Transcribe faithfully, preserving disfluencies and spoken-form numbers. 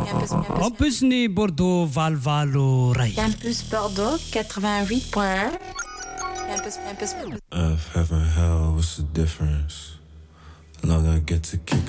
Campus ni Bordeaux Valvalo Rai. Campus Bordeaux quatre-vingt-huit point un. Campus Campus. Earth, heaven, hell, what's the difference? Long I get to kick